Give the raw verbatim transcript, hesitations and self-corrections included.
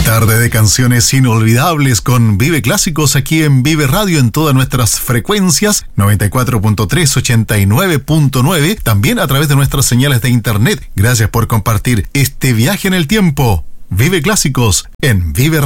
Tarde de canciones inolvidables con Vive Clásicos aquí en Vive Radio en todas nuestras frecuencias, noventa y cuatro punto tres, ochenta y nueve punto nueve, también a través de nuestras señales de internet. Gracias por compartir este viaje en el tiempo. Vive Clásicos en Vive Radio.